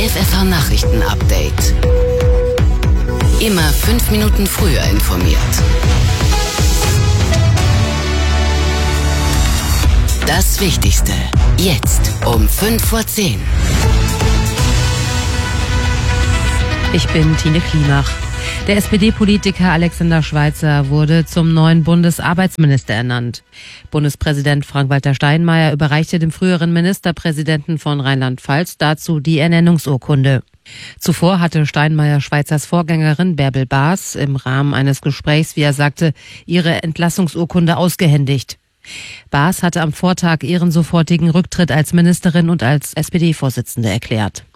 FFH-Nachrichten-Update. Immer 5 Minuten früher informiert. Das Wichtigste jetzt um 5:10 Uhr. Ich bin Tine Klimach. Der SPD-Politiker Alexander Schweitzer wurde zum neuen Bundesarbeitsminister ernannt. Bundespräsident Frank-Walter Steinmeier überreichte dem früheren Ministerpräsidenten von Rheinland-Pfalz dazu die Ernennungsurkunde. Zuvor hatte Steinmeier Schweizers Vorgängerin Bärbel Baas im Rahmen eines Gesprächs, wie er sagte, ihre Entlassungsurkunde ausgehändigt. Baas hatte am Vortag ihren sofortigen Rücktritt als Ministerin und als SPD-Vorsitzende erklärt.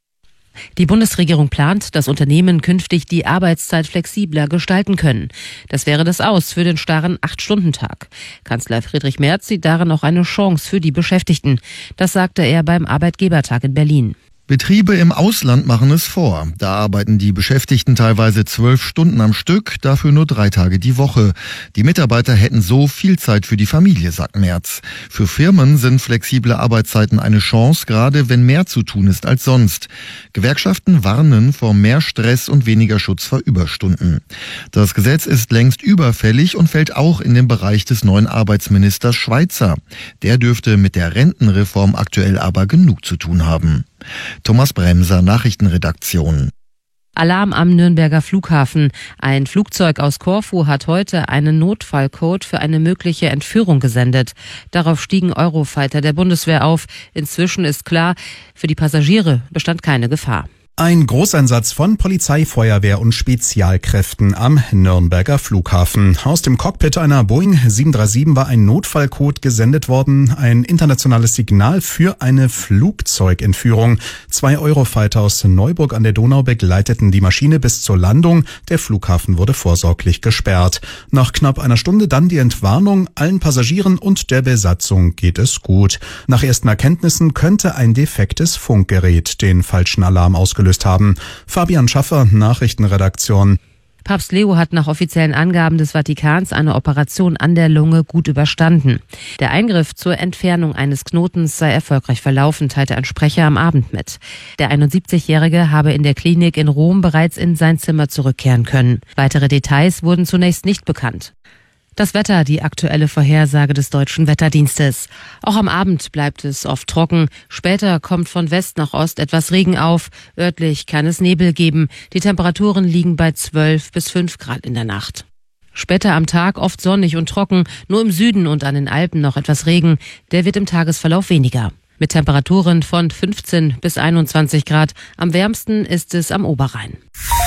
Die Bundesregierung plant, dass Unternehmen künftig die Arbeitszeit flexibler gestalten können. Das wäre das Aus für den starren 8-Stunden-Tag. Kanzler Friedrich Merz sieht darin auch eine Chance für die Beschäftigten. Das sagte er beim Arbeitgebertag in Berlin. Betriebe im Ausland machen es vor. Da arbeiten die Beschäftigten teilweise 12 Stunden am Stück, dafür nur 3 Tage die Woche. Die Mitarbeiter hätten so viel Zeit für die Familie, sagt Merz. Für Firmen sind flexible Arbeitszeiten eine Chance, gerade wenn mehr zu tun ist als sonst. Gewerkschaften warnen vor mehr Stress und weniger Schutz vor Überstunden. Das Gesetz ist längst überfällig und fällt auch in den Bereich des neuen Arbeitsministers Schweitzer. Der dürfte mit der Rentenreform aktuell aber genug zu tun haben. Thomas Bremser, Nachrichtenredaktion. Alarm am Nürnberger Flughafen. Ein Flugzeug aus Korfu hat heute einen Notfallcode für eine mögliche Entführung gesendet. Darauf stiegen Eurofighter der Bundeswehr auf. Inzwischen ist klar, für die Passagiere bestand keine Gefahr. Ein Großeinsatz von Polizei, Feuerwehr und Spezialkräften am Nürnberger Flughafen. Aus dem Cockpit einer Boeing 737 war ein Notfallcode gesendet worden, ein internationales Signal für eine Flugzeugentführung. 2 Eurofighter aus Neuburg an der Donau begleiteten die Maschine bis zur Landung. Der Flughafen wurde vorsorglich gesperrt. Nach knapp einer Stunde dann die Entwarnung. Allen Passagieren und der Besatzung geht es gut. Nach ersten Erkenntnissen könnte ein defektes Funkgerät den falschen Alarm ausgelöst haben. Fabian Schaffer, Nachrichtenredaktion. Papst Leo hat nach offiziellen Angaben des Vatikans eine Operation an der Lunge gut überstanden. Der Eingriff zur Entfernung eines Knotens sei erfolgreich verlaufen, teilte ein Sprecher am Abend mit. Der 71-Jährige habe in der Klinik in Rom bereits in sein Zimmer zurückkehren können. Weitere Details wurden zunächst nicht bekannt. Das Wetter, die aktuelle Vorhersage des Deutschen Wetterdienstes. Auch am Abend bleibt es oft trocken. Später kommt von West nach Ost etwas Regen auf. Örtlich kann es Nebel geben. Die Temperaturen liegen bei 12 bis 5 Grad in der Nacht. Später am Tag oft sonnig und trocken. Nur im Süden und an den Alpen noch etwas Regen. Der wird im Tagesverlauf weniger. Mit Temperaturen von 15 bis 21 Grad. Am wärmsten ist es am Oberrhein.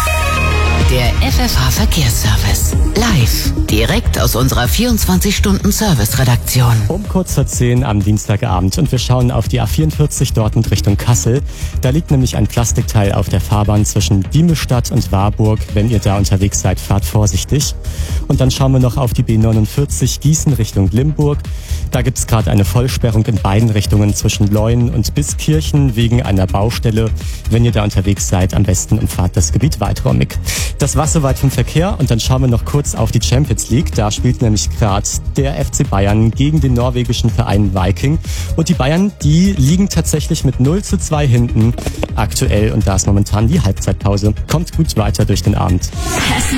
Der FFH-Verkehrsservice. Live. Direkt aus unserer 24-Stunden-Service-Redaktion. Um kurz vor 10 am Dienstagabend und wir schauen auf die A44 Dortmund Richtung Kassel. Da liegt nämlich ein Plastikteil auf der Fahrbahn zwischen Diemestadt und Warburg. Wenn ihr da unterwegs seid, fahrt vorsichtig. Und dann schauen wir noch auf die B49 Gießen Richtung Limburg. Da gibt es gerade eine Vollsperrung in beiden Richtungen zwischen Leuen und Biskirchen wegen einer Baustelle. Wenn ihr da unterwegs seid, am besten umfahrt das Gebiet weiträumig. Das war soweit vom Verkehr und dann schauen wir noch kurz auf die Champions League. Da spielt nämlich gerade der FC Bayern gegen den norwegischen Verein Viking. Und die Bayern, die liegen tatsächlich mit 0:2 hinten aktuell und da ist momentan die Halbzeitpause. Kommt gut weiter durch den Abend. Hessen